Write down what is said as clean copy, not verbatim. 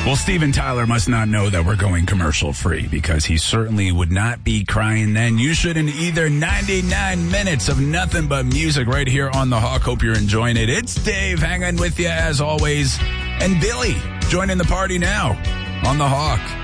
Well, Steven Tyler must not know that we're going commercial free because he certainly would not be crying then. You shouldn't either. 99 minutes of nothing but music right here on The Hawk. Hope you're enjoying it. It's Dave hanging with you as always. And Billy joining the party now on The Hawk.